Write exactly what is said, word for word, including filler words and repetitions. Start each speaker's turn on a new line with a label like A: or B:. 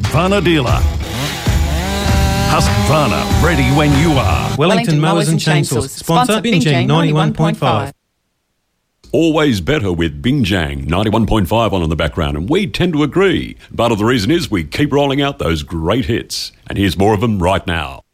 A: Husqvarna dealer. Husqvarna, ready when you are.
B: Wellington Mowers and Chainsaws. Sponsor Binjang ninety-one point five.
C: Always better with Binjang ninety-one point five on in the background, and we tend to agree. Part of the reason is we keep rolling out those great hits. And here's more of them right now.